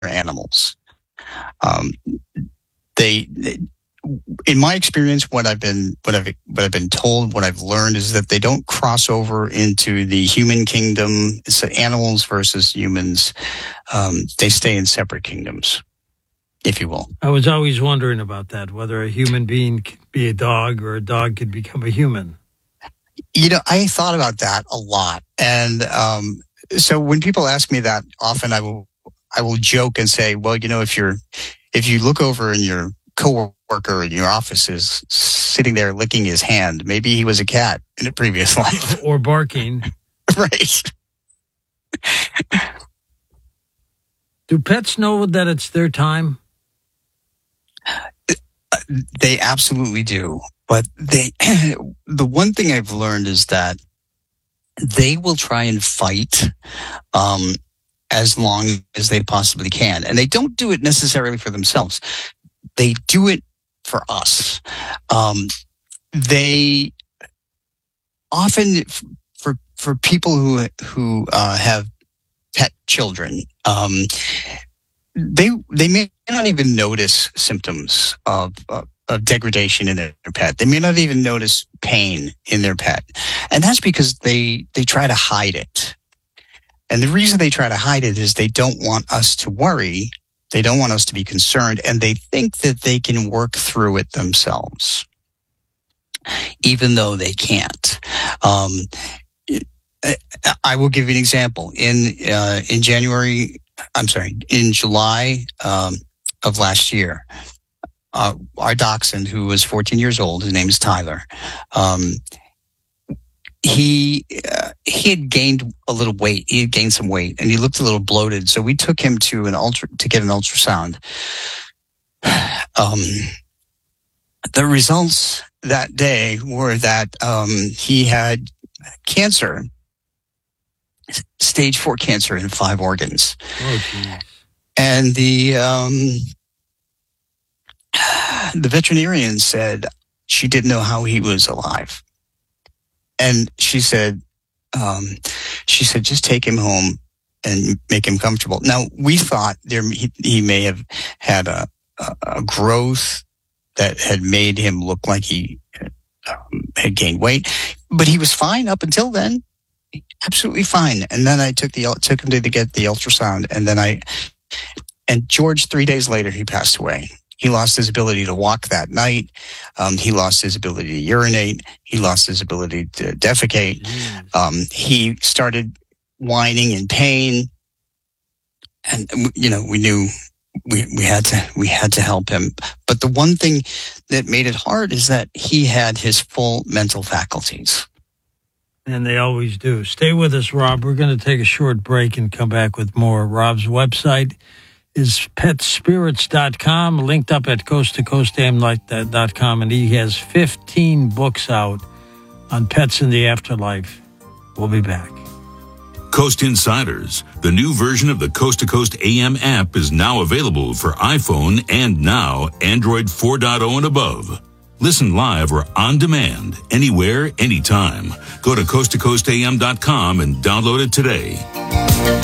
animals. They in my experience, what I've been told, what I've learned is that they don't cross over into the human kingdom. It's animals versus humans. They stay in separate kingdoms, if you will. I was always wondering about that, whether a human being could be a dog or a dog could become a human. I thought about that a lot. And so when people ask me that, often I will joke and say, well, if you look over and your coworker in your office is sitting there licking his hand, maybe he was a cat in a previous life. Or barking. Right. Do pets know that it's their time? They absolutely do. But the one thing I've learned is that they will try and fight as long as they possibly can. And they don't do it necessarily for themselves. They do it for us. They often, for people who have pet children, they may not even notice symptoms of degradation in their pet. They may not even notice pain in their pet. And that's because they try to hide it. And the reason they try to hide it is they don't want us to worry. They don't want us to be concerned. And they think that they can work through it themselves, even though they can't. I will give you an example. In July of last year, our dachshund, who was 14 years old, his name is Tyler, he had gained a little weight. He had gained some weight, and he looked a little bloated. So we took him to get an ultrasound. The results that day were that he had cancer, stage 4 cancer in 5 organs. Oh, geez. And the veterinarian said she didn't know how he was alive. And she said, just take him home and make him comfortable. Now, we thought he may have had a growth that had made him look like he had gained weight, but he was fine up until then, absolutely fine. And then I took him to get the ultrasound, and George, 3 days later, he passed away. He lost his ability to walk that night. He lost his ability to urinate. He lost his ability to defecate. He started whining in pain. And, we knew we had to help him. But the one thing that made it hard is that he had his full mental faculties. And they always do. Stay with us, Rob. We're going to take a short break and come back with more. Rob's website is petspirits.com, linked up at coasttocoastamlikeThat.com, and he has 15 books out on pets in the afterlife. We'll be back. Coast Insiders, the new version of the Coast to Coast AM app, is now available for iPhone and now Android 4.0 and above. Listen live or on demand, anywhere, anytime. Go to coasttocoastam.com and download it today.